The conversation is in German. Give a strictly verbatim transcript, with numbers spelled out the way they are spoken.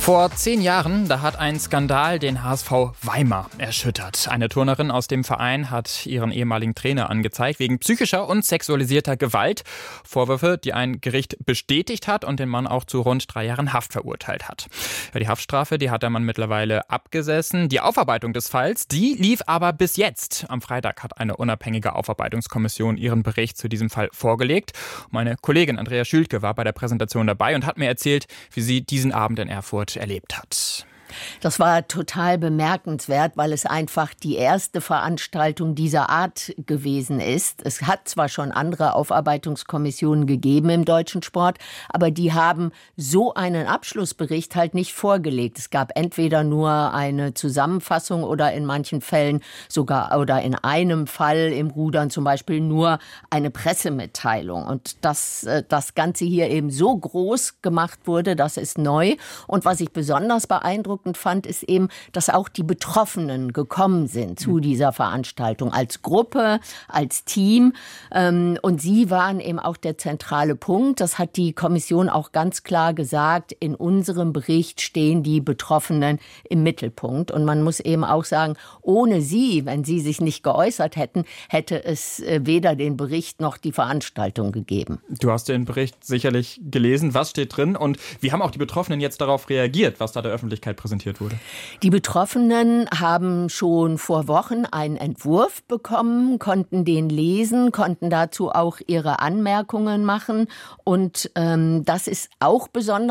Vor zehn Jahren, da hat ein Skandal den H S V Weimar erschüttert. Eine Turnerin aus dem Verein hat ihren ehemaligen Trainer angezeigt wegen psychischer und sexualisierter Gewalt. Vorwürfe, die ein Gericht bestätigt hat und den Mann auch zu rund drei Jahren Haft verurteilt hat. Ja, die Haftstrafe, die hat der Mann mittlerweile abgesessen. Die Aufarbeitung des Falls, die lief aber bis jetzt. Am Freitag hat eine unabhängige Aufarbeitungskommission ihren Bericht zu diesem Fall vorgelegt. Meine Kollegin Andrea Schülke war bei der Präsentation dabei und hat mir erzählt, wie sie diesen Abend in Erfurt erlebt hat. Das war total bemerkenswert, weil es einfach die erste Veranstaltung dieser Art gewesen ist. Es hat zwar schon andere Aufarbeitungskommissionen gegeben im deutschen Sport, aber die haben so einen Abschlussbericht halt nicht vorgelegt. Es gab entweder nur eine Zusammenfassung oder in manchen Fällen sogar oder in einem Fall im Rudern zum Beispiel nur eine Pressemitteilung. Und dass das Ganze hier eben so groß gemacht wurde, das ist neu. Und was ich besonders beeindruckend fand, ist eben, dass auch die Betroffenen gekommen sind zu dieser Veranstaltung als Gruppe, als Team. Und sie waren eben auch der zentrale Punkt. Das hat die Kommission auch ganz klar gesagt. In unserem Bericht stehen die Betroffenen im Mittelpunkt. Und man muss eben auch sagen, ohne sie, wenn sie sich nicht geäußert hätten, hätte es weder den Bericht noch die Veranstaltung gegeben. Du hast den Bericht sicherlich gelesen. Was steht drin? Und wie haben auch die Betroffenen jetzt darauf reagiert, was da der Öffentlichkeit präsentiert wurde? Die Betroffenen haben schon vor Wochen einen Entwurf bekommen, konnten den lesen, konnten dazu auch ihre Anmerkungen machen. Und ähm, das ist auch besonders